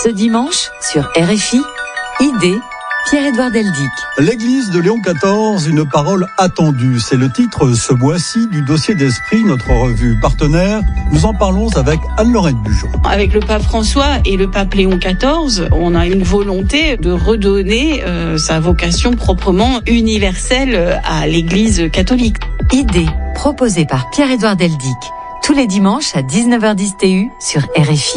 Ce dimanche, sur RFI, Idée, Pierre-Édouard Deldic. L'église de Léon XIV, une parole attendue. C'est le titre ce mois-ci du Dossier d'Esprit, notre revue partenaire. Nous en parlons avec Anne-Laurette Bugeaud. Avec le pape François et le pape Léon XIV, on a une volonté de redonner sa vocation proprement universelle à l'église catholique. Idée, proposée par Pierre-Édouard Deldic. Tous les dimanches à 19h10 TU sur RFI.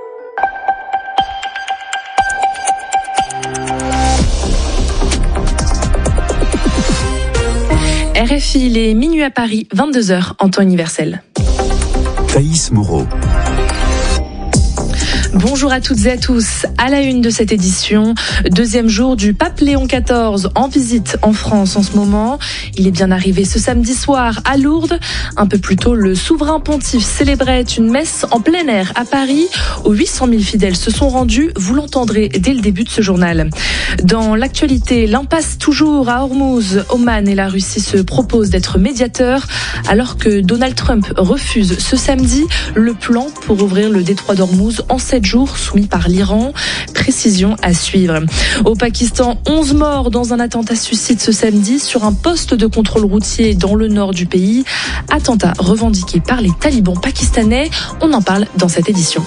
RFI, il est minuit à Paris, 22h en temps universel. Thaïs Moreau. Bonjour à toutes et à tous. À la une de cette édition, deuxième jour du pape Léon XIV en visite en France en ce moment. Il est bien arrivé ce samedi soir à Lourdes. Un peu plus tôt, le souverain pontife célébrait une messe en plein air à Paris où 800 000 fidèles se sont rendus. Vous l'entendrez dès le début de ce journal. Dans l'actualité, l'impasse toujours à Hormuz. Oman et la Russie se proposent d'être médiateurs alors que Donald Trump refuse ce samedi le plan pour ouvrir le détroit d'Hormuz en 7 jours soumis par l'Iran. Précision à suivre. Au Pakistan, 11 morts dans un attentat suicide ce samedi sur un poste de contrôle routier dans le nord du pays. Attentat revendiqué par les talibans pakistanais. On en parle dans cette édition.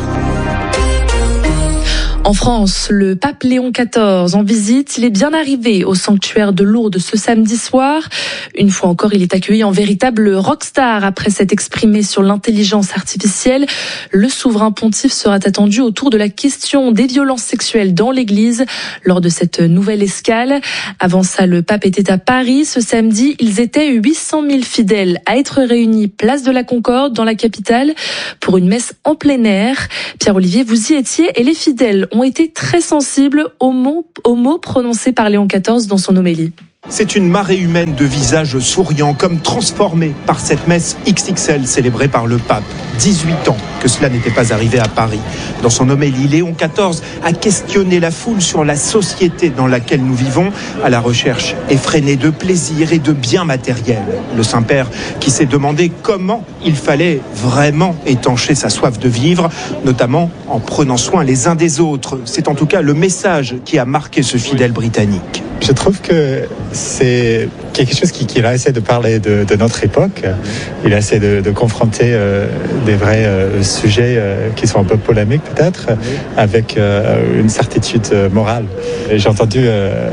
En France, le pape Léon XIV en visite, il est bien arrivé au sanctuaire de Lourdes ce samedi soir. Une fois encore, il est accueilli en véritable rockstar après s'être exprimé sur l'intelligence artificielle. Le souverain pontife sera attendu autour de la question des violences sexuelles dans l'église lors de cette nouvelle escale. Avant ça, le pape était à Paris ce samedi. Ils étaient 800 000 fidèles à être réunis place de la Concorde dans la capitale pour une messe en plein air. Pierre-Olivier, vous y étiez et les fidèles ont été très sensibles aux mots prononcés par Léon XIV dans son homélie. C'est une marée humaine de visages souriants, comme transformés par cette messe XXL célébrée par le pape. 18 ans que cela n'était pas arrivé à Paris. Dans son homélie, Léon XIV a questionné la foule sur la société dans laquelle nous vivons, à la recherche effrénée de plaisir et de biens matériels. Le Saint-Père qui s'est demandé comment il fallait vraiment étancher sa soif de vivre, notamment en prenant soin les uns des autres. C'est en tout cas le message qui a marqué ce fidèle britannique. Je trouve que c'est quelque chose qu'il a essayé de parler de notre époque. Il a essayé de confronter des vrais sujets qui sont un peu polémiques peut-être, avec une certitude morale. Et j'ai entendu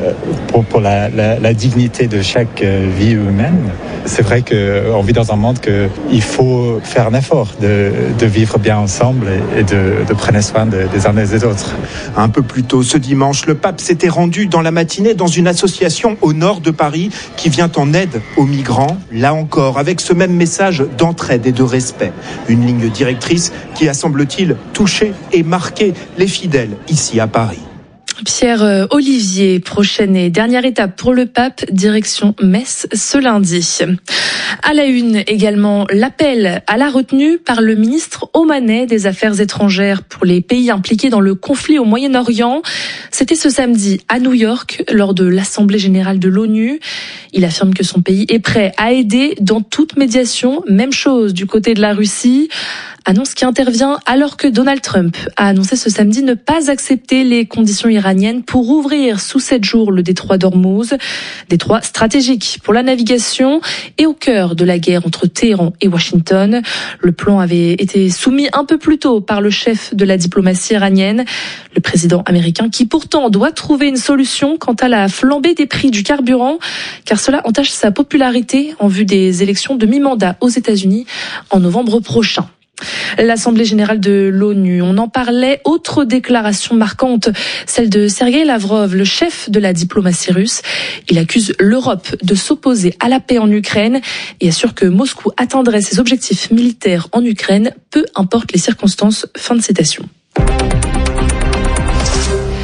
pour la dignité de chaque vie humaine. C'est vrai qu'on vit dans un monde qu'il faut faire un effort de vivre bien ensemble et de prendre soin des uns et des autres. Un peu plus tôt ce dimanche, le pape s'était rendu dans la matinée dans une association au nord de Paris qui vient en aide aux migrants, là encore avec ce même message d'entraide et de respect. Une ligne directrice qui a, semble-t-il, touché et marqué les fidèles ici à Paris. Pierre Olivier, prochaine et dernière étape pour le pape, direction Metz ce lundi. À la une également, l'appel à la retenue par le ministre omanais des Affaires étrangères pour les pays impliqués dans le conflit au Moyen-Orient. C'était ce samedi à New York lors de l'Assemblée générale de l'ONU. Il affirme que son pays est prêt à aider dans toute médiation. Même chose du côté de la Russie. Annonce qui intervient alors que Donald Trump a annoncé ce samedi ne pas accepter les conditions iraniennes pour ouvrir sous 7 jours le détroit d'Hormuz, détroit stratégique pour la navigation et au cœur de la guerre entre Téhéran et Washington. Le plan avait été soumis un peu plus tôt par le chef de la diplomatie iranienne, le président américain qui pourtant doit trouver une solution quant à la flambée des prix du carburant, car cela entache sa popularité en vue des élections de mi-mandat aux États-Unis en novembre prochain. L'Assemblée générale de l'ONU, on en parlait, autre déclaration marquante, celle de Sergueï Lavrov, le chef de la diplomatie russe. Il accuse l'Europe de s'opposer à la paix en Ukraine et assure que Moscou atteindrait ses objectifs militaires en Ukraine, peu importe les circonstances. Fin de citation.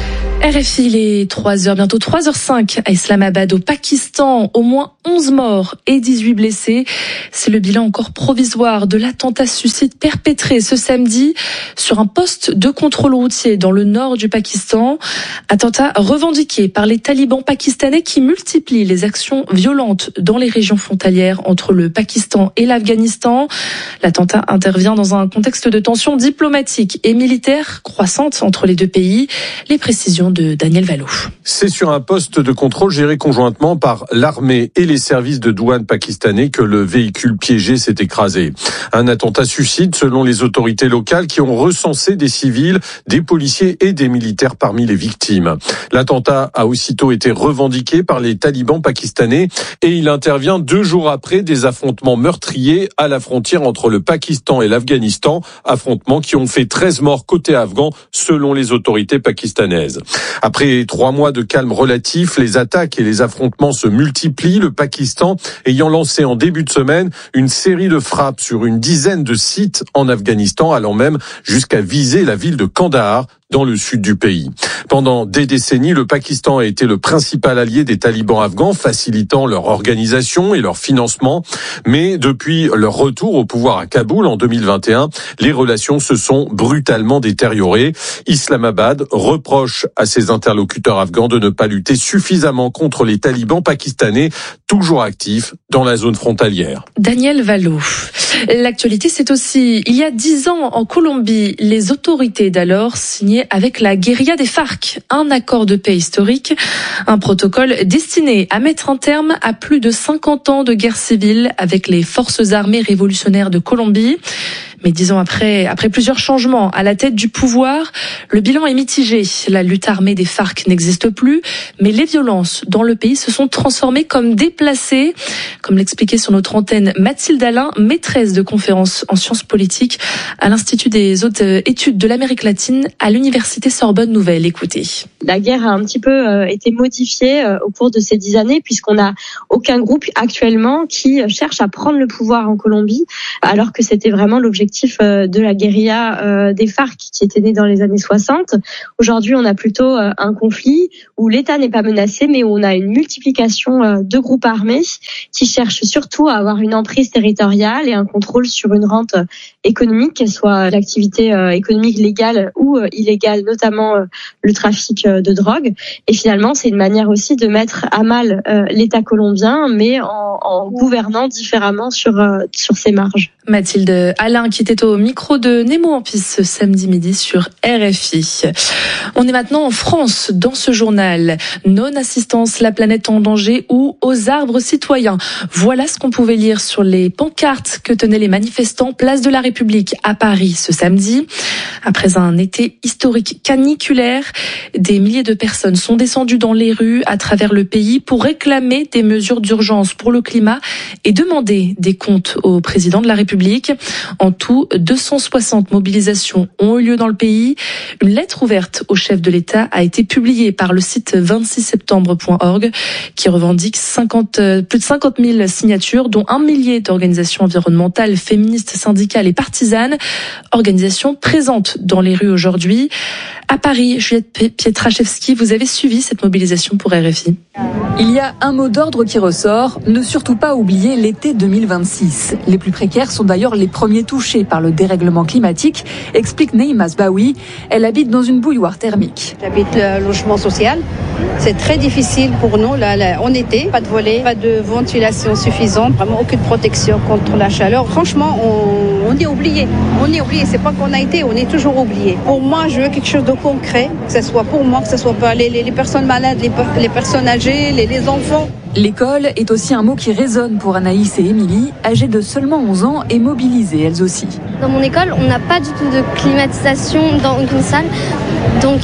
RFI, il est 3h, bientôt 3h05 à Islamabad, au Pakistan. Au moins 11 morts et 18 blessés. C'est le bilan encore provisoire de l'attentat suicide perpétré ce samedi sur un poste de contrôle routier dans le nord du Pakistan. Attentat revendiqué par les talibans pakistanais qui multiplient les actions violentes dans les régions frontalières entre le Pakistan et l'Afghanistan. L'attentat intervient dans un contexte de tensions diplomatiques et militaires croissantes entre les deux pays. Les précisions de Daniel Valo. C'est sur un poste de contrôle géré conjointement par l'armée et les services de douane pakistanais que le véhicule piégé s'est écrasé. Un attentat suicide selon les autorités locales qui ont recensé des civils, des policiers et des militaires parmi les victimes. L'attentat a aussitôt été revendiqué par les talibans pakistanais et il intervient 2 jours après des affrontements meurtriers à la frontière entre le Pakistan et l'Afghanistan, affrontements qui ont fait 13 morts côté afghan selon les autorités pakistanaises. Après 3 mois de calme relatif, les attaques et les affrontements se multiplient, le Pakistan ayant lancé en début de semaine une série de frappes sur une dizaine de sites en Afghanistan, allant même jusqu'à viser la ville de Kandahar, dans le sud du pays. Pendant des décennies, le Pakistan a été le principal allié des talibans afghans, facilitant leur organisation et leur financement. Mais depuis leur retour au pouvoir à Kaboul en 2021, les relations se sont brutalement détériorées. Islamabad reproche à ses interlocuteurs afghans de ne pas lutter suffisamment contre les talibans pakistanais, toujours actifs dans la zone frontalière. Daniel Valo. L'actualité, c'est aussi, il y a 10 ans, en Colombie, les autorités d'alors signaient avec la guérilla des FARC un accord de paix historique, un protocole destiné à mettre un terme à plus de 50 ans de guerre civile avec les forces armées révolutionnaires de Colombie. Mais 10 ans après plusieurs changements à la tête du pouvoir, le bilan est mitigé. La lutte armée des FARC n'existe plus, mais les violences dans le pays se sont transformées comme déplacées. Comme l'expliquait sur notre antenne Mathilde Alain, maîtresse de conférences en sciences politiques à l'Institut des hautes études de l'Amérique latine à l'Université Sorbonne Nouvelle. Écoutez. La guerre a un petit peu été modifiée au cours de ces 10 années, puisqu'on n'a aucun groupe actuellement qui cherche à prendre le pouvoir en Colombie, alors que c'était vraiment l'objectif de la guérilla des FARC qui était née dans les années 60. Aujourd'hui, on a plutôt un conflit où l'État n'est pas menacé, mais où on a une multiplication de groupes armés qui cherchent surtout à avoir une emprise territoriale et un contrôle sur une rente économique, qu'elle soit l'activité économique légale ou illégale, notamment le trafic de drogue. Et finalement, c'est une manière aussi de mettre à mal l'État colombien, mais en gouvernant différemment sur ses marges. Mathilde Alain qui était au micro de Nemo Ampis ce samedi midi sur RFI. On est maintenant en France dans ce journal. Non-assistance, la planète en danger ou aux arbres citoyens. Voilà ce qu'on pouvait lire sur les pancartes que tenaient les manifestants place de la République à Paris ce samedi. Après un été historique caniculaire, des milliers de personnes sont descendues dans les rues à travers le pays pour réclamer des mesures d'urgence pour le climat et demander des comptes au président de la République. En tout, 260 mobilisations ont eu lieu dans le pays. Une lettre ouverte au chef de l'État a été publiée par le site 26septembre.org qui revendique plus de 50 000 signatures, dont 1 millier d'organisations environnementales, féministes, syndicales et partisanes. Organisations présentes dans les rues aujourd'hui. À Paris, Juliette Pietraszewski, vous avez suivi cette mobilisation pour RFI. Il y a un mot d'ordre qui ressort, ne surtout pas oublier l'été 2026. Les plus précaires sont d'ailleurs les premiers touchés par le dérèglement climatique, explique Naïma Zbaoui. Elle habite dans une bouilloire thermique. J'habite le logement social. C'est très difficile pour nous en été. Pas de volets, pas de ventilation suffisante, vraiment aucune protection contre la chaleur. Franchement, on est oublié. On est oublié. C'est pas qu'on a été, on est toujours oublié. Pour moi, je veux quelque chose de concret, que ce soit pour moi, que ce soit pour les personnes malades, les personnes âgées, les enfants. L'école est aussi un mot qui résonne pour Anaïs et Émilie, âgées de seulement 11 ans et mobilisées elles aussi. Dans mon école, on n'a pas du tout de climatisation dans une salle, donc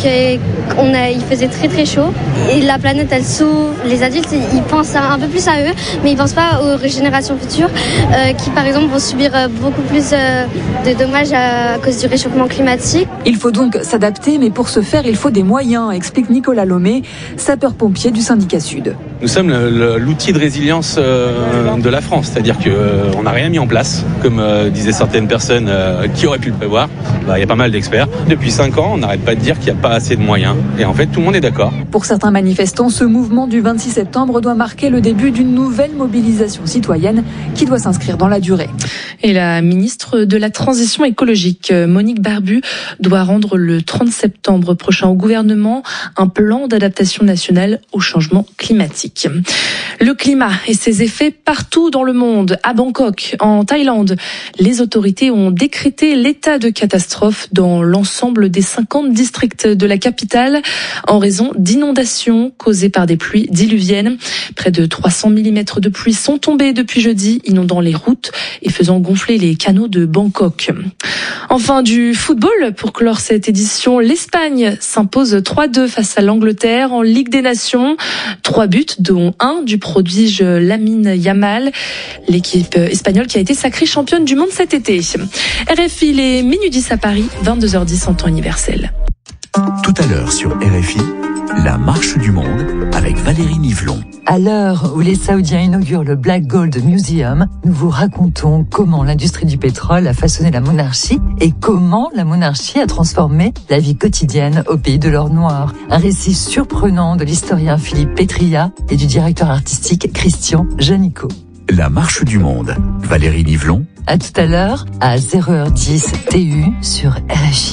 il faisait très très chaud. Et la planète, elle s'ouvre. Les adultes, ils pensent un peu plus à eux, mais ils ne pensent pas aux générations futures qui, par exemple, vont subir beaucoup plus de dommages à cause du réchauffement climatique. Il faut donc s'adapter, mais pour ce faire, il faut des moyens, explique Nicolas Lomé, sapeur-pompier du syndicat Sud. Nous sommes l'outil de résilience de la France, c'est-à-dire qu'on n'a rien mis en place, comme disaient certaines personnes qui auraient pu le prévoir. Il y a pas mal d'experts. Depuis 5 ans, on n'arrête pas de dire qu'il n'y a pas assez de moyens. Et en fait, tout le monde est d'accord. Pour certains manifestants, ce mouvement du 26 septembre doit marquer le début d'une nouvelle mobilisation citoyenne qui doit s'inscrire dans la durée. Et la ministre de la Transition écologique, Monique Barbu, doit rendre le 30 septembre prochain au gouvernement un plan d'adaptation nationale au changement climatique. Le climat et ses effets partout dans le monde. À Bangkok, en Thaïlande, les autorités ont décrété l'état de catastrophe dans l'ensemble des 50 districts de la capitale en raison d'inondations causées par des pluies diluviennes. Près de 300 mm de pluie sont tombés depuis jeudi, inondant les routes et faisant gonfler les canaux de Bangkok. Enfin, du football pour clore cette édition. L'Espagne s'impose 3-2 face à l'Angleterre en Ligue des Nations. 3 buts, dont un du prodige Lamine Yamal. L'équipe espagnole qui a été sacrée championne du monde cet été. RFI, les minuit 10 à Paris, 22h10 en temps universel. Tout à l'heure sur RFI, la marche du monde avec Valérie Nivelon. À l'heure où les Saoudiens inaugurent le Black Gold Museum, nous vous racontons comment l'industrie du pétrole a façonné la monarchie et comment la monarchie a transformé la vie quotidienne au pays de l'or noir. Un récit surprenant de l'historien Philippe Petria et du directeur artistique Christian Janico. La marche du monde, Valérie Nivelon. À tout à l'heure, à 0h10 TU sur RFI.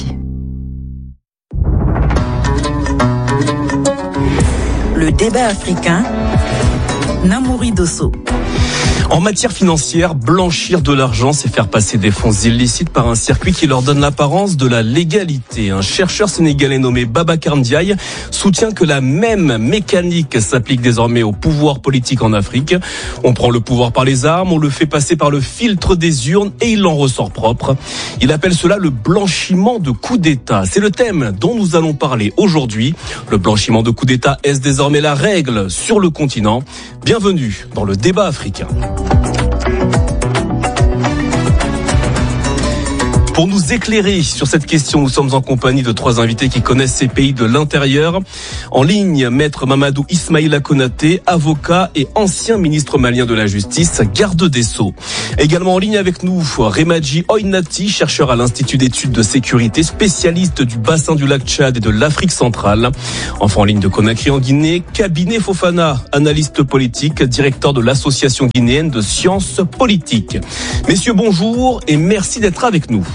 Le débat africain, Namouri Dosso. En matière financière, blanchir de l'argent, c'est faire passer des fonds illicites par un circuit qui leur donne l'apparence de la légalité. Un chercheur sénégalais nommé Babacar Ndiaye soutient que la même mécanique s'applique désormais au pouvoir politique en Afrique. On prend le pouvoir par les armes, on le fait passer par le filtre des urnes et il en ressort propre. Il appelle cela le blanchiment de coup d'État. C'est le thème dont nous allons parler aujourd'hui. Le blanchiment de coup d'État, est-ce désormais la règle sur le continent? Bienvenue dans le débat africain. Pour nous éclairer sur cette question, nous sommes en compagnie de 3 invités qui connaissent ces pays de l'intérieur. En ligne, maître Mamadou Ismaïla Konaté, avocat et ancien ministre malien de la Justice, garde des Sceaux. Également en ligne avec nous, Remadji Oinati, chercheur à l'Institut d'études de sécurité, spécialiste du bassin du lac Tchad et de l'Afrique centrale. Enfin en ligne de Conakry en Guinée, Kabinet Fofana, analyste politique, directeur de l'Association guinéenne de sciences politiques. Messieurs, bonjour et merci d'être avec nous.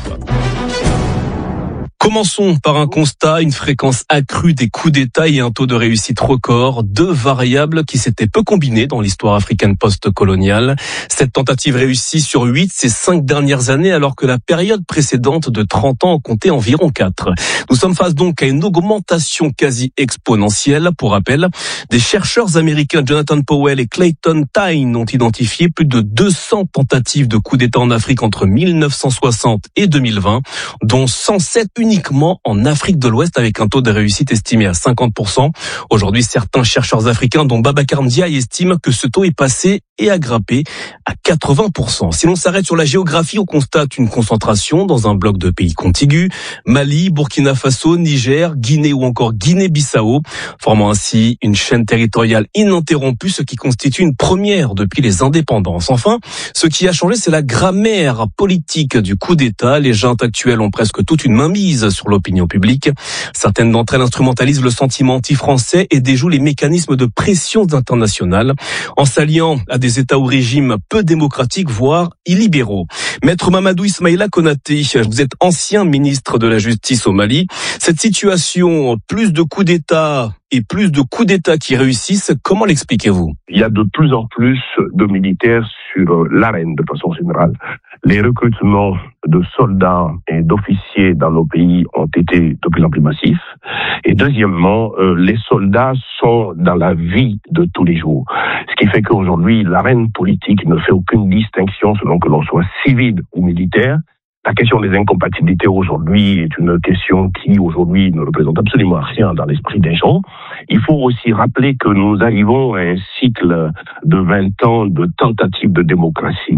Commençons par un constat, une fréquence accrue des coups d'État et un taux de réussite record, 2 variables qui s'étaient peu combinées dans l'histoire africaine post-coloniale. 7 tentatives réussies sur 8 ces 5 dernières années, alors que la période précédente de 30 ans en comptait environ 4. Nous sommes face donc à une augmentation quasi exponentielle. Pour rappel, des chercheurs américains Jonathan Powell et Clayton Tyne ont identifié plus de 200 tentatives de coups d'État en Afrique entre 1960 et 2020, dont 107 uniquement en Afrique de l'Ouest avec un taux de réussite estimé à 50%. Aujourd'hui, certains chercheurs africains, dont Babacar Ndiaye, estiment que ce taux est passé et a grimpé à 80%. Si l'on s'arrête sur la géographie, on constate une concentration dans un bloc de pays contigus, Mali, Burkina Faso, Niger, Guinée ou encore Guinée-Bissau, formant ainsi une chaîne territoriale ininterrompue, ce qui constitue une première depuis les indépendances. Enfin, ce qui a changé, c'est la grammaire politique du coup d'État. Les juntes actuelles ont presque toute une mainmise sur l'opinion publique. Certaines d'entre elles instrumentalisent le sentiment anti-français et déjouent les mécanismes de pression internationale en s'alliant à des États ou régimes peu démocratiques, voire illibéraux. Maître Mamadou Ismaïla Konaté, vous êtes ancien ministre de la Justice au Mali. Cette situation, plus de coups d'État et plus de coups d'État qui réussissent, comment l'expliquez-vous? Il y a de plus en plus de militaires sur l'arène de façon générale. Les recrutements de soldats et d'officiers dans nos pays ont été de plus en plus massifs. Et deuxièmement, les soldats sont dans la vie de tous les jours. Ce qui fait qu'aujourd'hui, l'arène politique ne fait aucune distinction selon que l'on soit civil ou militaire. La question des incompatibilités aujourd'hui est une question qui aujourd'hui ne représente absolument rien dans l'esprit des gens. Il faut aussi rappeler que nous arrivons à un cycle de 20 ans de tentative de démocratie.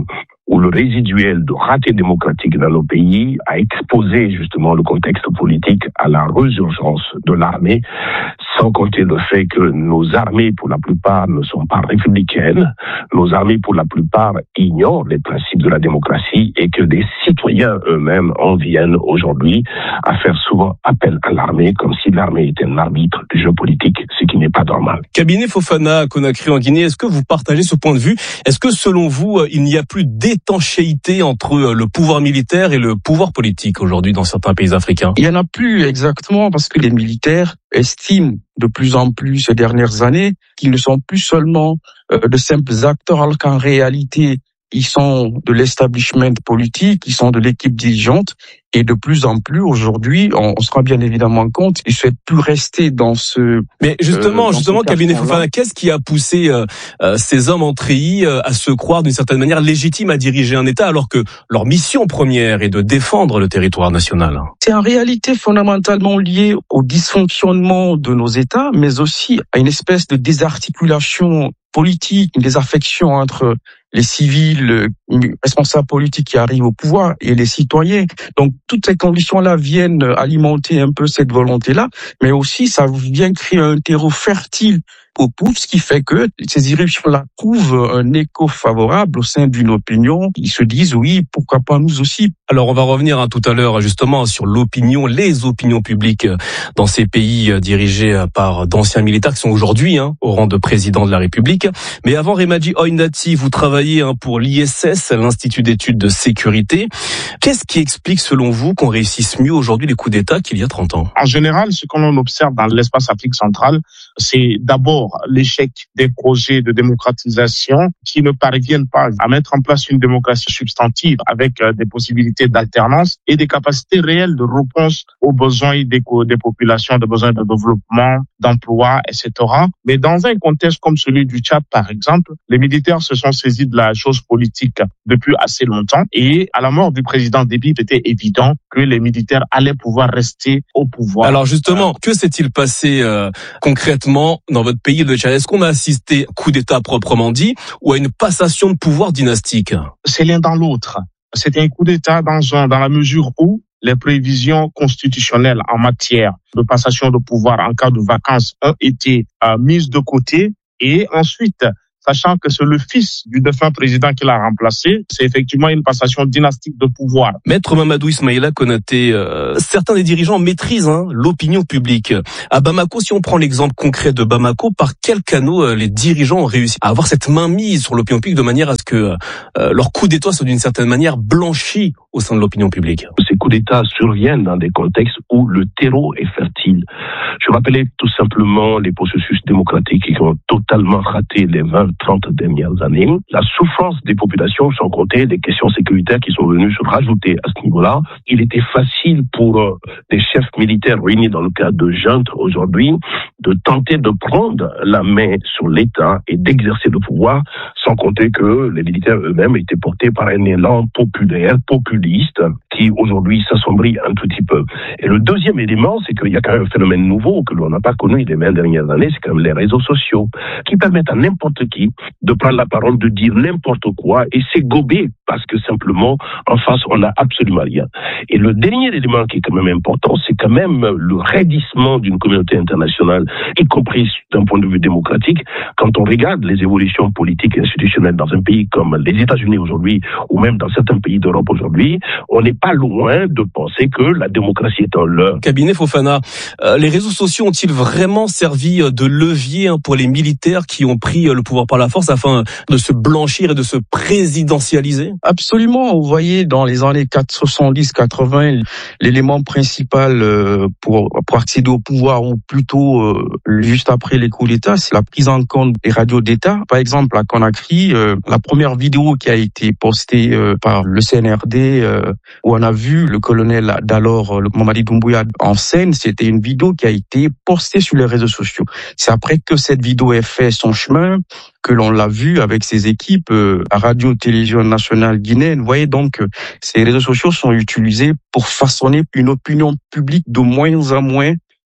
où le résiduel de raté démocratique dans nos pays a exposé justement le contexte politique à la résurgence de l'armée, sans compter le fait que nos armées, pour la plupart, ne sont pas républicaines, nos armées, pour la plupart, ignorent les principes de la démocratie et que des citoyens eux-mêmes en viennent aujourd'hui à faire souvent appel à l'armée, comme si l'armée était un arbitre du jeu politique, ce qui n'est pas normal. Kabinet Fofana à Conakry en Guinée, est-ce que vous partagez ce point de vue? Est-ce que selon vous, il n'y a plus d'étanchéité entre le pouvoir militaire et le pouvoir politique aujourd'hui dans certains pays africains? Il n'y en a plus exactement parce que les militaires estiment de plus en plus ces dernières années qu'ils ne sont plus seulement de simples acteurs, alors qu'en réalité, ils sont de l'establishment politique, ils sont de l'équipe dirigeante, et de plus en plus aujourd'hui, on se rend bien évidemment compte, ils ne souhaitent plus rester dans ce... Mais justement, Kabinet Fofana, qu'est-ce qui a poussé ces hommes en treillis à se croire d'une certaine manière légitimes à diriger un État alors que leur mission première est de défendre le territoire national? C'est en réalité fondamentalement lié au dysfonctionnement de nos États, mais aussi à une espèce de désarticulation politique, une désaffection entre les civils, responsables politiques qui arrivent au pouvoir et les citoyens. Donc, toutes ces conditions-là viennent alimenter un peu cette volonté-là, mais aussi ça vient créer un terreau fertile au pouce, ce qui fait que ces irruptions-là trouvent un écho favorable au sein d'une opinion. Ils se disent, oui, pourquoi pas nous aussi. Alors, on va revenir tout à l'heure justement sur l'opinion, les opinions publiques dans ces pays dirigés par d'anciens militaires qui sont aujourd'hui au rang de président de la République. Mais avant, Remadji Oinati, vous travaillez pour l'ISS, l'Institut d'études de sécurité. Qu'est-ce qui explique, selon vous, qu'on réussisse mieux aujourd'hui les coups d'État qu'il y a 30 ans? En général, ce qu'on observe dans l'espace Afrique centrale, c'est d'abord l'échec des projets de démocratisation qui ne parviennent pas à mettre en place une démocratie substantive avec des possibilités d'alternance et des capacités réelles de réponse aux besoins des populations, des besoins de développement, d'emploi, etc. Mais dans un contexte comme celui du Tchad, par exemple, les militaires se sont saisis de la chose politique depuis assez longtemps et à la mort du président Déby, c'était évident que les militaires allaient pouvoir rester au pouvoir. Alors justement, que s'est-il passé concrètement dans votre pays de Tchad? Est-ce qu'on a assisté à un coup d'État proprement dit ou à une passation de pouvoir dynastique? C'est l'un dans l'autre. C'était un coup d'État dans la mesure où les prévisions constitutionnelles en matière de passation de pouvoir en cas de vacances ont été mises de côté et ensuite, sachant que c'est le fils du défunt président qui l'a remplacé, c'est effectivement une passation dynastique de pouvoir. Maître Mamadou Ismaïla Konaté, certains des dirigeants maîtrisent l'opinion publique. À Bamako, si on prend l'exemple concret de Bamako, par quels canaux les dirigeants ont réussi à avoir cette mainmise sur l'opinion publique de manière à ce que leur coup d'État soit d'une certaine manière blanchi au sein de l'opinion publique? Ces coups d'État surviennent dans des contextes où le terreau est fertile. Je rappelais tout simplement les processus démocratiques qui ont totalement raté les 20-30 dernières années. La souffrance des populations, sans compter les questions sécuritaires qui sont venues se rajouter à ce niveau-là. Il était facile pour des chefs militaires réunis dans le cadre de junte aujourd'hui de tenter de prendre la main sur l'État et d'exercer le pouvoir, sans compter que les militaires eux-mêmes étaient portés par un élan populaire, populiste, qui aujourd'hui s'assombrit un tout petit peu. Et le deuxième élément, c'est qu'il y a quand même un phénomène nouveau que l'on n'a pas connu les 20 dernières années, c'est quand même les réseaux sociaux, qui permettent à n'importe qui de prendre la parole, de dire n'importe quoi, et c'est gobé parce que simplement, en face, on n'a absolument rien. Et le dernier élément qui est quand même important, c'est quand même le raidissement d'une communauté internationale, y compris d'un point de vue démocratique. Quand on regarde les évolutions politiques et institutionnelles dans un pays comme les États-Unis aujourd'hui, ou même dans certains pays d'Europe aujourd'hui, on n'est pas loin de penser que la démocratie est un leurre. Kabinet Fofana, les réseaux sociaux ont-ils vraiment servi de levier pour les militaires qui ont pris le pouvoir par la force afin de se blanchir et de se présidentialiser? Absolument. Vous voyez, dans les années 70-80, l'élément principal pour accéder au pouvoir, ou plutôt juste après les coups d'État, c'est la prise en compte des radios d'État. Par exemple, à Conakry, la première vidéo qui a été postée par le CNRD, où on a vu le colonel d'alors, le Mamadi Doumbouya, en scène, c'était une vidéo qui a été postée sur les réseaux sociaux. C'est après que cette vidéo ait fait son chemin que l'on l'a vu avec ses équipes à Radio-Télévision Nationale Guinéenne. Vous voyez donc, ces réseaux sociaux sont utilisés pour façonner une opinion publique de moins en moins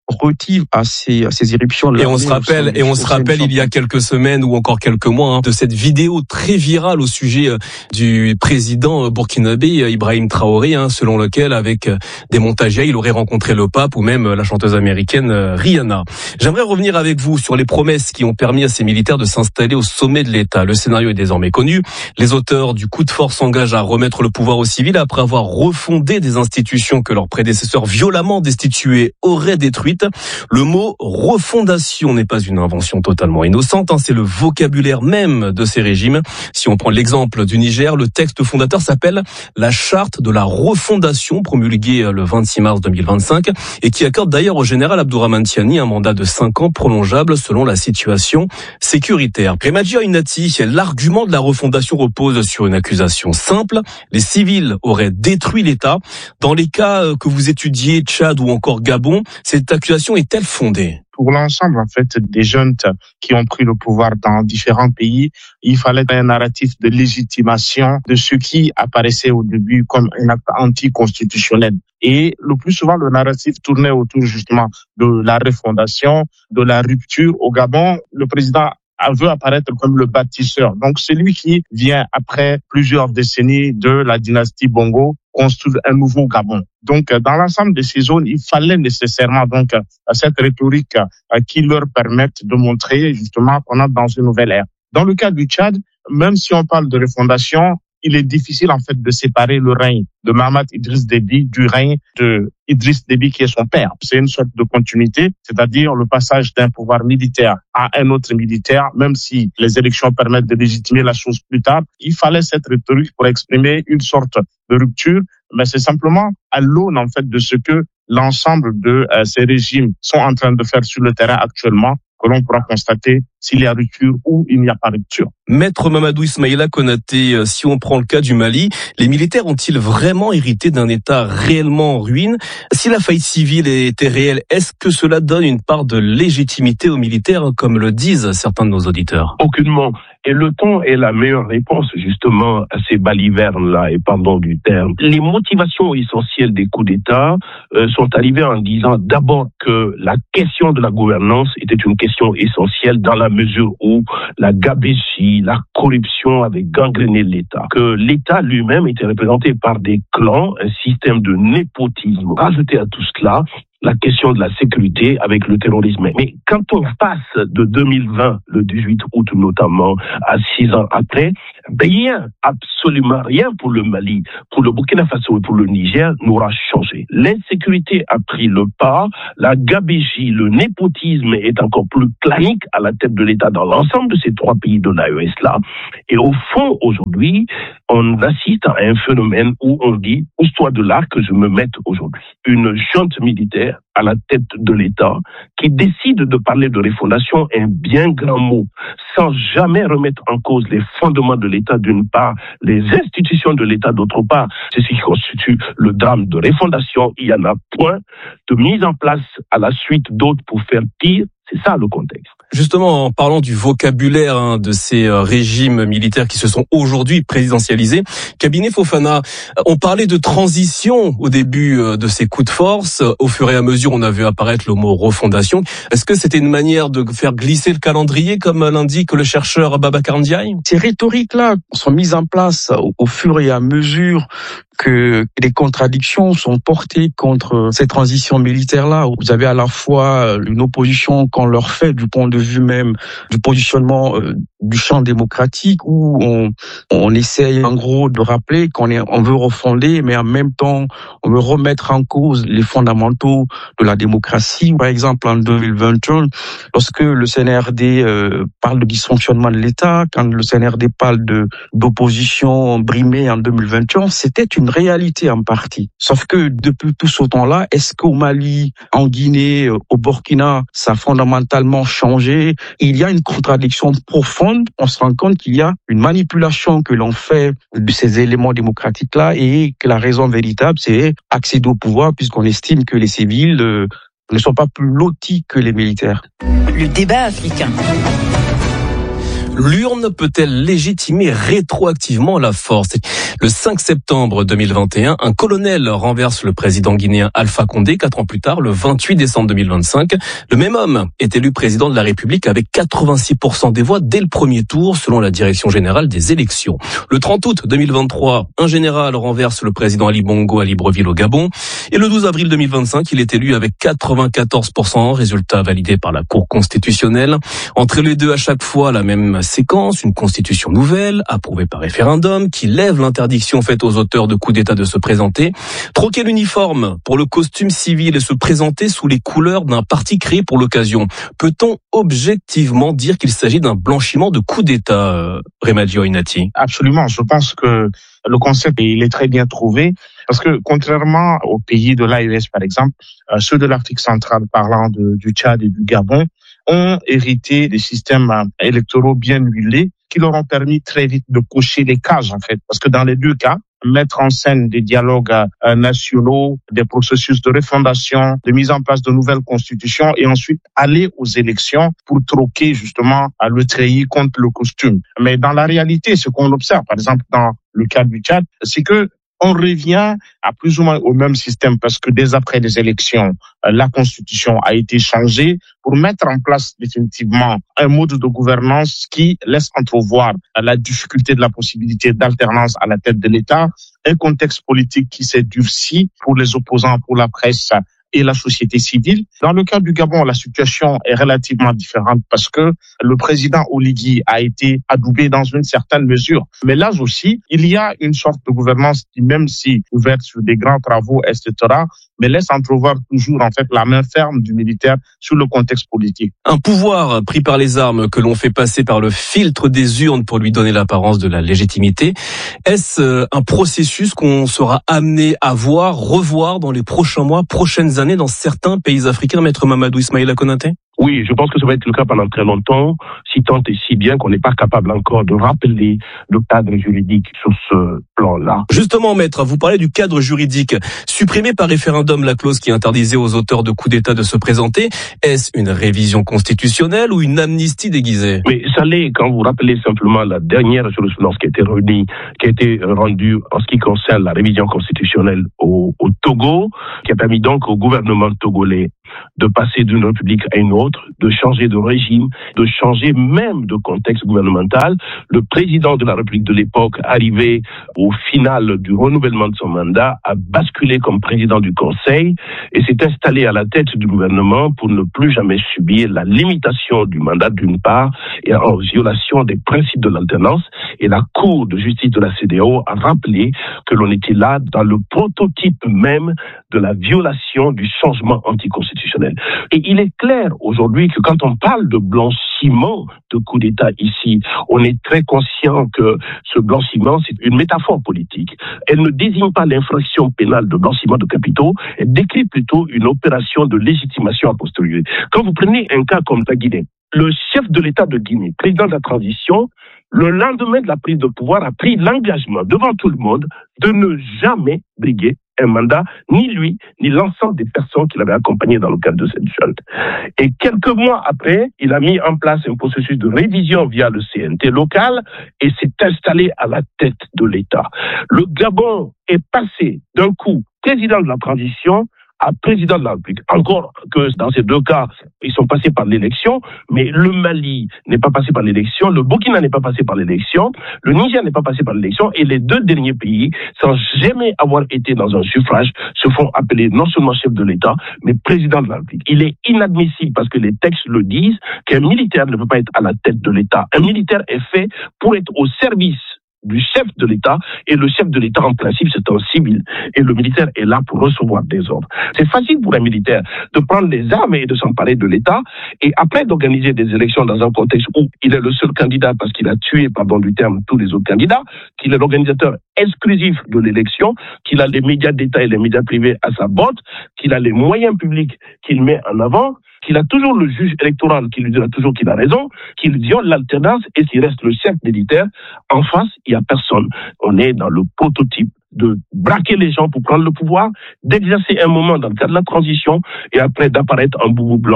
relative à ces éruptions. Et on se rappelle il y a quelques semaines ou encore quelques mois de cette vidéo très virale au sujet du président burkinabé Ibrahim Traoré, selon lequel avec des montages il aurait rencontré le pape ou même la chanteuse américaine Rihanna. J'aimerais revenir avec vous sur les promesses qui ont permis à ces militaires de s'installer au sommet de l'État. Le scénario est désormais connu. Les auteurs du coup de force s'engagent à remettre le pouvoir aux civils après avoir refondé des institutions que leurs prédécesseurs violemment destituées auraient détruites. Le mot refondation n'est pas une invention totalement innocente, c'est le vocabulaire même de ces régimes. Si on prend l'exemple du Niger, le texte fondateur s'appelle la charte de la refondation, promulguée le 26 mars 2025 et qui accorde d'ailleurs au général Abdourahmane Tiani un mandat de 5 ans prolongeable selon la situation sécuritaire. Remadji Ainati, l'argument de la refondation repose sur une accusation simple. Les civils auraient détruit l'État. Dans les cas que vous étudiez, Tchad ou encore Gabon, cette accusation est-elle fondée? Pour l'ensemble, en fait, des jeunes qui ont pris le pouvoir dans différents pays, il fallait un narratif de légitimation de ce qui apparaissait au début comme un acte anticonstitutionnel. Et le plus souvent, le narratif tournait autour justement de la refondation, de la rupture. Au Gabon, le président veut apparaître comme le bâtisseur. Donc, c'est lui qui vient après plusieurs décennies de la dynastie Bongo construire un nouveau Gabon. Donc, dans l'ensemble de ces zones, il fallait nécessairement donc cette rhétorique qui leur permette de montrer justement qu'on est dans une nouvelle ère. Dans le cas du Tchad, même si on parle de refondation, il est difficile en fait de séparer le règne de Mahamat Idriss Déby du règne de Idriss Déby qui est son père. C'est une sorte de continuité, c'est-à-dire le passage d'un pouvoir militaire à un autre militaire, même si les élections permettent de légitimer la chose plus tard. Il fallait cette rhétorique pour exprimer une sorte de rupture, mais c'est simplement à l'aune en fait de ce que l'ensemble de ces régimes sont en train de faire sur le terrain actuellement que l'on pourra constater s'il y a rupture ou il n'y a pas rupture. Maître Mamadou Ismaïla Konaté, si on prend le cas du Mali, les militaires ont-ils vraiment hérité d'un État réellement en ruine? Si la faillite civile était réelle, est-ce que cela donne une part de légitimité aux militaires, comme le disent certains de nos auditeurs? Aucunement. Et le ton est la meilleure réponse justement à ces balivernes-là, et pardon du terme. Les motivations essentielles des coups d'État sont arrivées en disant d'abord que la question de la gouvernance était une question essentielle dans la mesure où la gabegie, la corruption avait gangréné l'État. Que l'État lui-même était représenté par des clans, un système de népotisme. Rajouter à tout cela la question de la sécurité avec le terrorisme. Mais quand on passe de 2020, le 18 août notamment, à 6 ans après, rien, absolument rien pour le Mali, pour le Burkina Faso et pour le Niger n'aura changé. L'insécurité a pris le pas, la gabegie, le népotisme est encore plus clanique à la tête de l'État dans l'ensemble de ces 3 pays de l'AES-là. Et au fond, aujourd'hui, on assiste à un phénomène où on dit « pousse-toi de là que je me mette aujourd'hui ». Une junte militaire à la tête de l'État qui décide de parler de refondation, un bien grand mot, sans jamais remettre en cause les fondements de l'État d'une part, les institutions de l'État d'autre part. C'est ce qui constitue le drame de refondation. Il y en a point de mise en place à la suite d'autres pour faire pire. C'est ça le contexte. Justement, en parlant du vocabulaire de ces régimes militaires qui se sont aujourd'hui présidentialisés, Cabinet Fofana, on parlait de transition au début de ces coups de force. Au fur et à mesure, on a vu apparaître le mot refondation. Est-ce que c'était une manière de faire glisser le calendrier, comme l'indique le chercheur Babacar Ndiaye? Ces rhétoriques-là sont mises en place au fur et à mesure que les contradictions sont portées contre ces transitions militaires-là. Vous avez à la fois une opposition qu'on leur fait du point de vue même du positionnement du champ démocratique, où on essaye en gros de rappeler on veut refonder, mais en même temps on veut remettre en cause les fondamentaux de la démocratie. Par exemple, en 2021, lorsque le CNRD parle de dysfonctionnement de l'État, quand le CNRD parle d'opposition brimée en 2021, c'était une réalité en partie. Sauf que depuis tout ce temps-là, est-ce qu'au Mali, en Guinée, au Burkina, ça a fondamentalement changé? Il y a une contradiction profonde. On se rend compte qu'il y a une manipulation que l'on fait de ces éléments démocratiques-là et que la raison véritable, c'est accéder au pouvoir puisqu'on estime que les civils ne sont pas plus lotis que les militaires. Le débat africain. L'urne peut-elle légitimer rétroactivement la force? Le 5 septembre 2021, un colonel renverse le président guinéen Alpha Condé. 4 ans plus tard, le 28 décembre 2025, le même homme est élu président de la République avec 86% des voix dès le premier tour, selon la Direction générale des élections. Le 30 août 2023, un général renverse le président Ali Bongo à Libreville au Gabon. Et le 12 avril 2025, il est élu avec 94%, résultat validé par la Cour constitutionnelle. Entre les deux, à chaque fois, la même séquence, une constitution nouvelle, approuvée par référendum, qui lève l'interdiction faite aux auteurs de coups d'État de se présenter, troquer l'uniforme pour le costume civil et se présenter sous les couleurs d'un parti créé pour l'occasion. Peut-on objectivement dire qu'il s'agit d'un blanchiment de coups d'État, Remadio Inati? Absolument, je pense que le concept, il est très bien trouvé, parce que contrairement aux pays de l'AES, par exemple, ceux de l'Afrique centrale parlant du Tchad et du Gabon, ont hérité des systèmes électoraux bien huilés qui leur ont permis très vite de cocher les cases, en fait. Parce que dans les deux cas, mettre en scène des dialogues nationaux, des processus de refondation, de mise en place de nouvelles constitutions et ensuite aller aux élections pour troquer justement le treillis contre le costume. Mais dans la réalité, ce qu'on observe, par exemple, dans le cas du Tchad, c'est que on revient à plus ou moins au même système parce que dès après les élections, la constitution a été changée pour mettre en place définitivement un mode de gouvernance qui laisse entrevoir la difficulté de la possibilité d'alternance à la tête de l'État, un contexte politique qui s'est durci pour les opposants, pour la presse et la société civile. Dans le cas du Gabon, la situation est relativement différente parce que le président Oligui a été adoubé dans une certaine mesure. Mais là aussi, il y a une sorte de gouvernance qui, même si ouverte sur des grands travaux, etc., mais laisse entrevoir toujours en fait la main ferme du militaire sur le contexte politique. Un pouvoir pris par les armes que l'on fait passer par le filtre des urnes pour lui donner l'apparence de la légitimité. Est-ce un processus qu'on sera amené à revoir dans les prochains mois, prochaines années dans certains pays africains, Maître Mamadou Ismaïla Konaté? Oui, je pense que ça va être le cas pendant très longtemps, si tant et si bien qu'on n'est pas capable encore de rappeler le cadre juridique sur ce plan-là. Justement, Maître, vous parlez du cadre juridique. Supprimer par référendum la clause qui interdisait aux auteurs de coups d'État de se présenter, est-ce une révision constitutionnelle ou une amnistie déguisée? Mais ça l'est quand vous rappelez simplement la dernière jurisprudence qui a été rendue en ce qui concerne la révision constitutionnelle au Togo, qui a permis donc au gouvernement togolais de passer d'une république à une autre, de changer de régime, de changer même de contexte gouvernemental. Le président de la République de l'époque, arrivé au final du renouvellement de son mandat, a basculé comme président du Conseil et s'est installé à la tête du gouvernement pour ne plus jamais subir la limitation du mandat d'une part et en violation des principes de l'alternance. Et la Cour de justice de la CEDEAO a rappelé que l'on était là dans le prototype même de la violation du changement anticonstitutionnel. Et il est clair aujourd'hui que quand on parle de blanchiment de coup d'État ici, on est très conscient que ce blanchiment, c'est une métaphore politique. Elle ne désigne pas l'infraction pénale de blanchiment de capitaux, elle décrit plutôt une opération de légitimation a posteriori. Quand vous prenez un cas comme la Guinée, le chef de l'État de Guinée, président de la transition, le lendemain de la prise de pouvoir, a pris l'engagement devant tout le monde de ne jamais briguer un mandat, ni lui, ni l'ensemble des personnes qui l'avaient accompagné dans le cadre de cette junte. Et quelques mois après, il a mis en place un processus de révision via le CNT local et s'est installé à la tête de l'État. Le Gabon est passé d'un coup président de la transition à président de la République. Encore que dans ces deux cas, ils sont passés par l'élection, mais le Mali n'est pas passé par l'élection, le Burkina n'est pas passé par l'élection, le Niger n'est pas passé par l'élection, et les deux derniers pays, sans jamais avoir été dans un suffrage, se font appeler non seulement chef de l'État, mais président de la République. Il est inadmissible, parce que les textes le disent, qu'un militaire ne peut pas être à la tête de l'État. Un militaire est fait pour être au service du chef de l'État, et le chef de l'État, en principe, c'est un civil. Et le militaire est là pour recevoir des ordres. C'est facile pour un militaire de prendre les armes et de s'emparer de l'État, et après d'organiser des élections dans un contexte où il est le seul candidat parce qu'il a tué, pardon du terme, tous les autres candidats, qu'il est l'organisateur exclusif de l'élection, qu'il a les médias d'État et les médias privés à sa botte, qu'il a les moyens publics qu'il met en avant, qu'il a toujours le juge électoral qui lui dira toujours qu'il a raison, qu'il viole l'alternance et qu'il reste le chef militaire. En face, il n'y a personne. On est dans le prototype de braquer les gens pour prendre le pouvoir, d'exercer un moment dans le cadre de la transition et après d'apparaître en boubou blanc.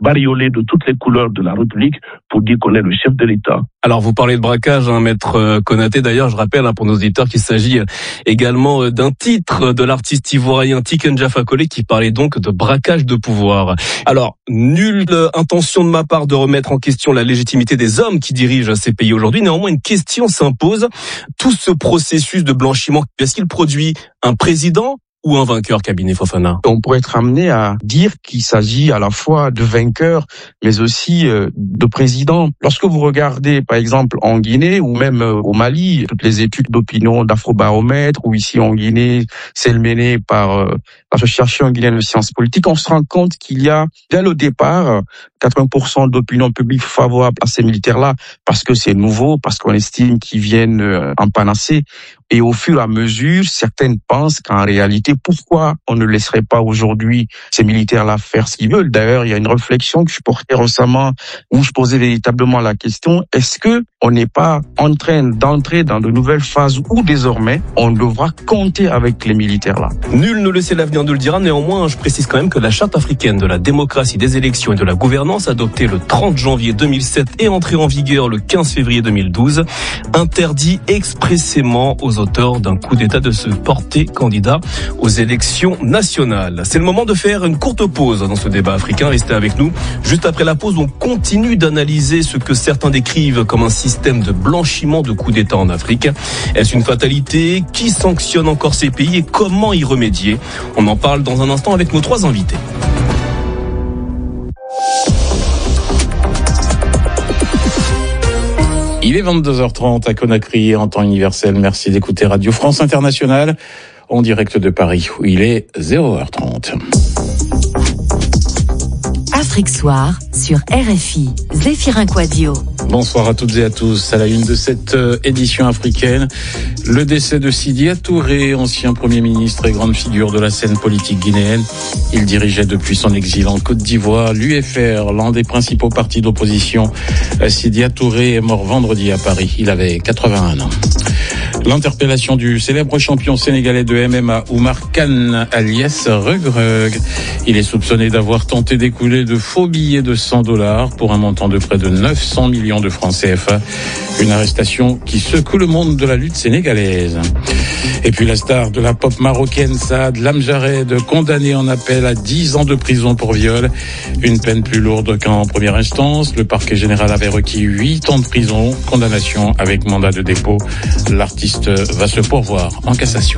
bariolé de toutes les couleurs de la République pour dire qu'on est le chef de l'État. Alors vous parlez de braquage, maître Konaté. D'ailleurs, je rappelle pour nos auditeurs qu'il s'agit également d'un titre de l'artiste ivoirien Tiken Jah Fakoly qui parlait donc de braquage de pouvoir. Alors, nulle intention de ma part de remettre en question la légitimité des hommes qui dirigent ces pays aujourd'hui. Néanmoins, une question s'impose. Tout ce processus de blanchiment, est-ce qu'il produit un président ou un vainqueur, Cabinet Fofana? On pourrait être amené à dire qu'il s'agit à la fois de vainqueurs, mais aussi de présidents. Lorsque vous regardez, par exemple, en Guinée ou même au Mali, toutes les études d'opinion d'Afrobaromètre, ou ici en Guinée, celle menée par l'Association guinéenne de sciences politiques, on se rend compte qu'il y a, dès le départ, 80% d'opinion publique favorable à ces militaires-là, parce que c'est nouveau, parce qu'on estime qu'ils viennent en panacée. Et au fur et à mesure, certaines pensent qu'en réalité, pourquoi on ne laisserait pas aujourd'hui ces militaires-là faire ce qu'ils veulent? D'ailleurs, il y a une réflexion que je portais récemment où je posais véritablement la question, est-ce que on n'est pas en train d'entrer dans de nouvelles phases où désormais on devra compter avec les militaires-là? Nul ne le sait, l'avenir nous le dira. Néanmoins, je précise quand même que la Charte africaine de la démocratie, des élections et de la gouvernance, adoptée le 30 janvier 2007 et entrée en vigueur le 15 février 2012, interdit expressément aux auteurs d'un coup d'État de se porter candidat aux élections nationales. C'est le moment de faire une courte pause dans ce débat africain. Restez avec nous. Juste après la pause, on continue d'analyser ce que certains décrivent comme un système de blanchiment de coups d'État en Afrique. Est-ce une fatalité? Qui sanctionne encore ces pays et comment y remédier? On en parle dans un instant avec nos trois invités. Il est 22h30 à Conakry en temps universel. Merci d'écouter Radio France Internationale en direct de Paris où il est 0h30. Afrique Soir sur RFI. Zéphirin Quadio. Bonsoir à toutes et à tous. À la une de cette édition africaine, le décès de Sidya Touré, ancien Premier ministre et grande figure de la scène politique guinéenne. Il dirigeait depuis son exil en Côte d'Ivoire l'UFR, l'un des principaux partis d'opposition. Sidya Touré est mort vendredi à Paris. Il avait 81 ans. L'interpellation du célèbre champion sénégalais de MMA Oumar Kane alias Reug. Il est soupçonné d'avoir tenté d'écouler de faux billets de $100 pour un montant de près de 900 millions de francs CFA. Une arrestation qui secoue le monde de la lutte sénégalaise. Et puis la star de la pop marocaine Saad Lamjared, condamné en appel à 10 ans de prison pour viol. Une peine plus lourde qu'en première instance. Le parquet général avait requis 8 ans de prison. Condamnation avec mandat de dépôt. L'artiste va se pourvoir en cassation.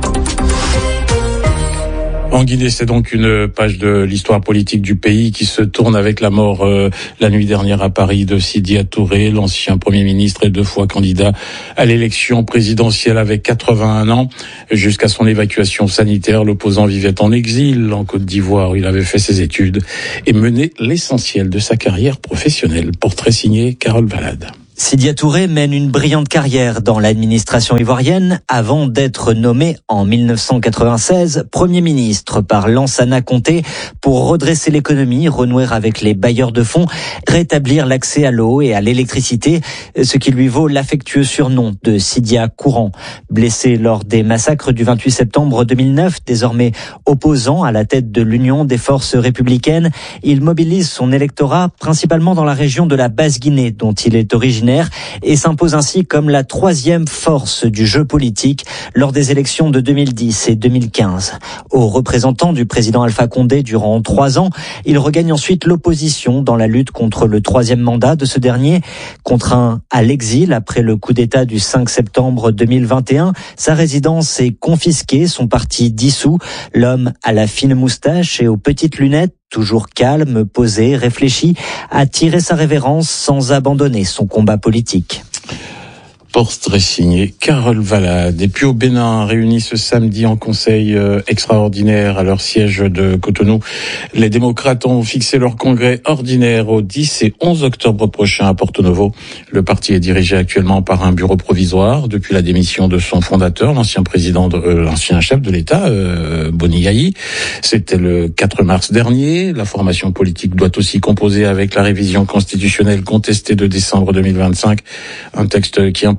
En Guinée, c'est donc une page de l'histoire politique du pays qui se tourne avec la mort la nuit dernière à Paris de Sidya Touré, l'ancien Premier ministre et 2 fois candidat à l'élection présidentielle avec 81 ans. Jusqu'à son évacuation sanitaire, l'opposant vivait en exil en Côte d'Ivoire où il avait fait ses études et mené l'essentiel de sa carrière professionnelle. Portrait signé Carole Valade. Sidya Touré mène une brillante carrière dans l'administration ivoirienne avant d'être nommé en 1996 Premier ministre par Lansana Conté pour redresser l'économie, renouer avec les bailleurs de fonds, rétablir l'accès à l'eau et à l'électricité, ce qui lui vaut l'affectueux surnom de Sidya Courant. Blessé lors des massacres du 28 septembre 2009, désormais opposant à la tête de l'Union des forces républicaines, il mobilise son électorat principalement dans la région de la Basse-Guinée dont il est originaire et s'impose ainsi comme la 3e force du jeu politique lors des élections de 2010 et 2015. Aux représentants du président Alpha Condé durant 3 ans, il regagne ensuite l'opposition dans la lutte contre le 3e mandat de ce dernier. Contraint à l'exil après le coup d'État du 5 septembre 2021, sa résidence est confisquée, son parti dissous. L'homme à la fine moustache et aux petites lunettes, toujours calme, posé, réfléchi, a tiré sa révérence sans abandonner son combat politique. Portrait signé Carole Valade. Et puis au Bénin, réunis ce samedi en conseil extraordinaire à leur siège de Cotonou, les démocrates ont fixé leur congrès ordinaire au 10 et 11 octobre prochain à Porto Novo. Le parti est dirigé actuellement par un bureau provisoire depuis la démission de son fondateur, l'ancien chef de l'État, Boni Yayi. C'était le 4 mars dernier. La formation politique doit aussi composer avec la révision constitutionnelle contestée de décembre 2025, un texte qui impose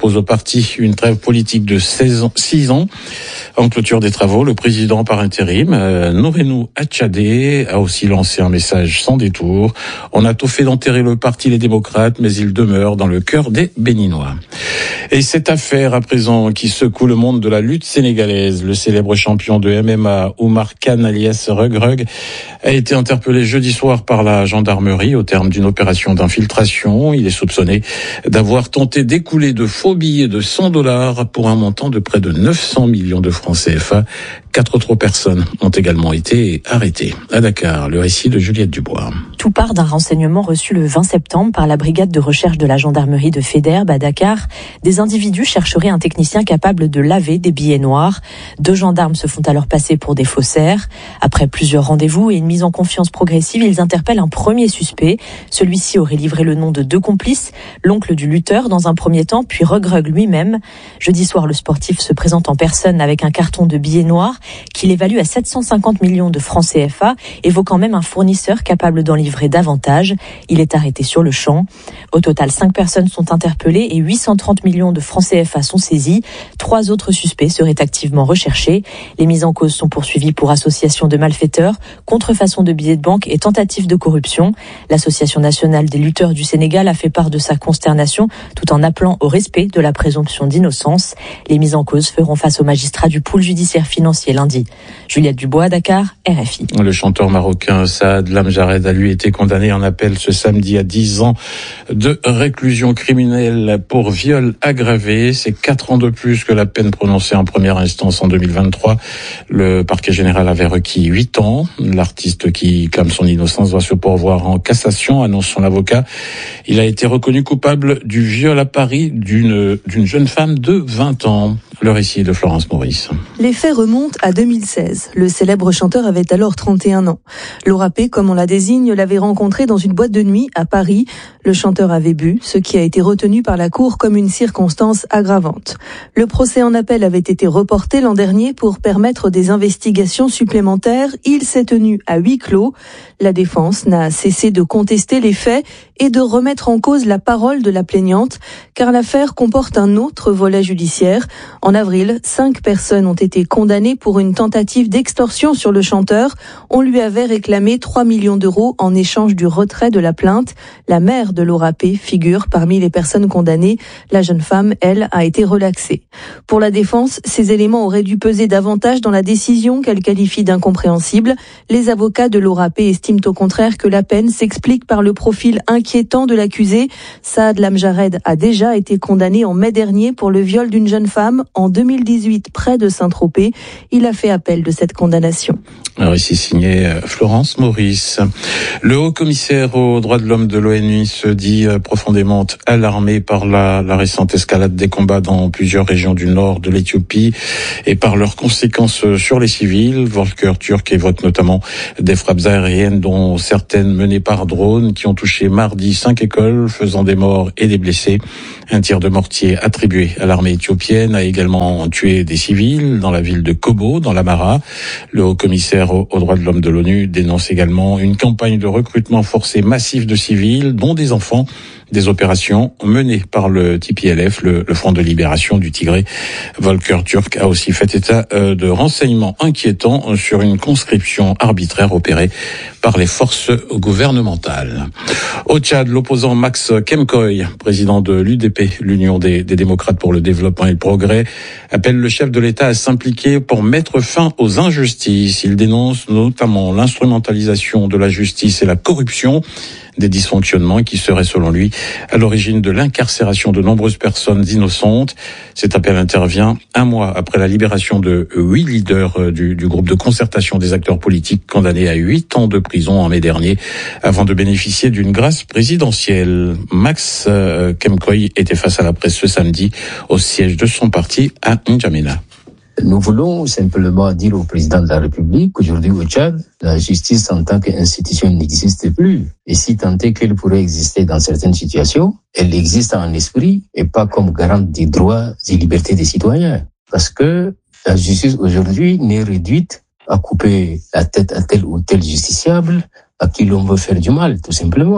propose au parti une trêve politique de 6 ans. En clôture des travaux, le président par intérim, Nourenou Atchadé, a aussi lancé un message sans détour. On a tout fait d'enterrer le parti Les Démocrates, mais il demeure dans le cœur des Béninois. Et cette affaire à présent qui secoue le monde de la lutte sénégalaise, le célèbre champion de MMA, Oumar Khan alias Rug Rug, a été interpellé jeudi soir par la gendarmerie au terme d'une opération d'infiltration. Il est soupçonné d'avoir tenté d'écouler de faux billets de $100 pour un montant de près de 900 millions de francs CFA. 4 autres personnes ont également été arrêtées. À Dakar, le récit de Juliette Dubois. Tout part d'un renseignement reçu le 20 septembre par la brigade de recherche de la gendarmerie de Faidherbe à Dakar. Des individus chercheraient un technicien capable de laver des billets noirs. 2 gendarmes se font alors passer pour des faussaires. Après plusieurs rendez-vous et une mise en confiance progressive, ils interpellent un premier suspect. Celui-ci aurait livré le nom de 2 complices, l'oncle du lutteur dans un premier temps, puis Rug Rug lui-même. Jeudi soir, le sportif se présente en personne avec un carton de billets noirs qu'il évalue à 750 millions de francs CFA, évoquant même un fournisseur capable d'en livrer davantage. Il est arrêté sur le champ. Au total, 5 personnes sont interpellées et 830 millions de francs CFA sont saisis. 3 autres suspects seraient activement recherchés. Les mises en cause sont poursuivies pour association de malfaiteurs, contrefaçon de billets de banque et tentative de corruption. L'Association nationale des lutteurs du Sénégal a fait part de sa consternation tout en appelant au respect de la présomption d'innocence. Les mises en cause feront face aux magistrats du pôle judiciaire financier lundi. Juliette Dubois, Dakar, RFI. Le chanteur marocain Saad Lamjared a lui été condamné en appel ce samedi à 10 ans de réclusion criminelle pour viol aggravé. C'est 4 ans de plus que la peine prononcée en première instance en 2023. Le parquet général avait requis 8 ans. L'artiste qui clame son innocence doit se pourvoir en cassation, annonce son avocat. Il a été reconnu coupable du viol à Paris d'une jeune femme de 20 ans. Le récit de Florence Maurice. Les faits remontent à 2016. Le célèbre chanteur avait alors 31 ans. Laura P, comme on la désigne, l'avait rencontré dans une boîte de nuit à Paris. Le chanteur avait bu, ce qui a été retenu par la Cour comme une circonstance aggravante. Le procès en appel avait été reporté l'an dernier pour permettre des investigations supplémentaires. Il s'est tenu à huis clos. La défense n'a cessé de contester les faits et de remettre en cause la parole de la plaignante, car l'affaire comporte un autre volet judiciaire. En avril, 5 personnes ont été condamnées pour une tentative d'extorsion sur le chanteur. On lui avait réclamé 3 millions d'euros en échange du retrait de la plainte. La mère de Laura P figure parmi les personnes condamnées. La jeune femme, elle, a été relaxée. Pour la défense, ces éléments auraient dû peser davantage dans la décision qu'elle qualifie d'incompréhensible. Les avocats de Laura P estiment au contraire que la peine s'explique par le profil inquiétant de l'accusé. Saad Lamjared a déjà été condamné en mai dernier pour le viol d'une jeune femme en 2018 près de Saint-Tropez. Il a fait appel de cette condamnation. Alors ici signé Florence Maurice. Le haut-commissaire aux droits de l'homme de l'ONU se dit profondément alarmé par la récente escalade des combats dans plusieurs régions du nord de l'Éthiopie et par leurs conséquences sur les civils. Volker Turk évoque notamment des frappes aériennes dont certaines menées par drone qui ont touché mardi 5 écoles, faisant des morts et des blessés. Un tir de mortier attribué à l'armée éthiopienne a également tué des civils dans la ville de Kobo, dans l'Amara. Le haut-commissaire aux droits de l'homme de l'ONU dénonce également une campagne de recrutement forcé massif de civils, dont des enfants. Des opérations menées par le TPLF, le Front de Libération du Tigré. Volker Turk a aussi fait état de renseignements inquiétants sur une conscription arbitraire opérée par les forces gouvernementales. Au Tchad, l'opposant Max Kemkoy, président de l'UDP, l'Union des démocrates pour le développement et le progrès, appelle le chef de l'État à s'impliquer pour mettre fin aux injustices. Il dénonce notamment l'instrumentalisation de la justice et la corruption, des dysfonctionnements qui seraient, selon lui, à l'origine de l'incarcération de nombreuses personnes innocentes. Cet appel intervient un mois après la libération de 8 leaders du groupe de concertation des acteurs politiques condamnés à 8 ans de prison en mai dernier, avant de bénéficier d'une grâce présidentielle. Max Kemkoy était face à la presse ce samedi au siège de son parti à N'Djamena. Nous voulons simplement dire au président de la République qu'aujourd'hui au Tchad, la justice en tant qu'institution n'existe plus. Et si tant est qu'elle pourrait exister dans certaines situations, elle existe en esprit et pas comme garante des droits et libertés des citoyens. Parce que la justice aujourd'hui n'est réduite à couper la tête à tel ou tel justiciable à qui l'on veut faire du mal, tout simplement.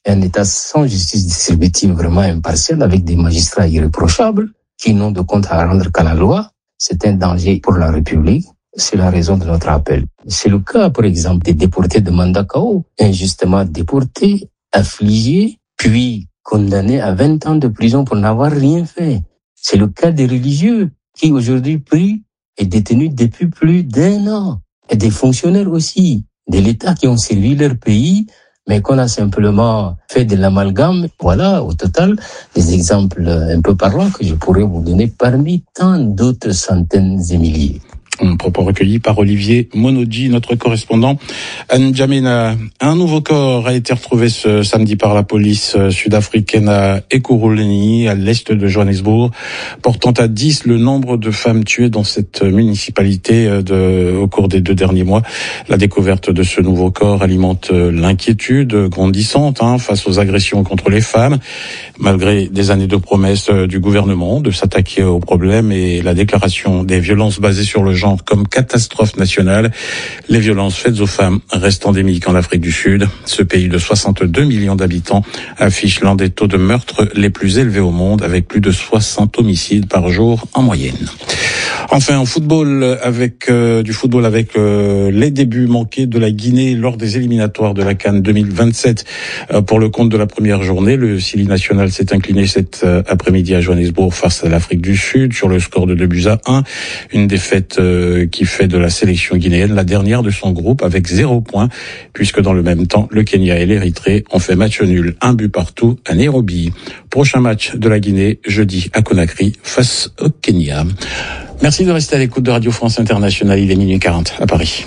un État sans justice distributive vraiment impartiale, avec des magistrats irréprochables qui n'ont de compte à rendre qu'à la loi, c'est un danger pour la République. C'est la raison de notre appel. C'est le cas, par exemple, des déportés de Mandakao, injustement déportés, affligés, puis condamnés à 20 ans de prison pour n'avoir rien fait. C'est le cas des religieux qui aujourd'hui prient et détenus depuis plus d'1 an. Et des fonctionnaires aussi, de l'État qui ont servi leur pays, mais qu'on a simplement fait de l'amalgame. Voilà, au total, des exemples un peu parlants que je pourrais vous donner parmi tant d'autres centaines et milliers. Un propos recueilli par Olivier Monodji, notre correspondant à N'Djamena. Un nouveau corps a été retrouvé ce samedi par la police sud-africaine à Ekurhuleni, à l'est de Johannesburg, portant à 10 le nombre de femmes tuées dans cette municipalité au cours des 2 derniers mois. La découverte de ce nouveau corps alimente l'inquiétude grandissante face aux agressions contre les femmes, malgré des années de promesses du gouvernement de s'attaquer au problème et la déclaration des violences basées sur le genre comme catastrophe nationale. Les violences faites aux femmes restent endémiques en Afrique du Sud. Ce pays de 62 millions d'habitants affiche l'un des taux de meurtre les plus élevés au monde, avec plus de 60 homicides par jour en moyenne. Enfin, en football, avec les débuts manqués de la Guinée lors des éliminatoires de la CAN 2027. Pour le compte de la première journée, le Sili national s'est incliné cet après-midi à Johannesburg face à l'Afrique du Sud sur le score de 2-1. Une défaite qui fait de la sélection guinéenne la dernière de son groupe avec 0 point, puisque dans le même temps, le Kenya et l'Érythrée ont fait match nul, 1 but partout à Nairobi. Prochain match de la Guinée, jeudi à Conakry, face au Kenya. Merci de rester à l'écoute de Radio France Internationale. Il est 12h40 à Paris.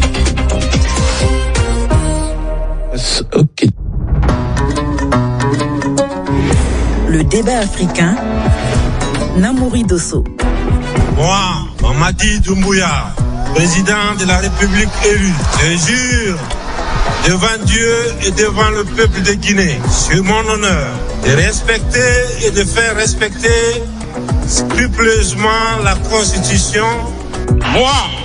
Okay. Le débat africain, Namouri Dosso. Moi, Mamadi Doumbouya, président de la République élue, je jure devant Dieu et devant le peuple de Guinée, sur mon honneur, de respecter et de faire respecter scrupuleusement la Constitution. Moi,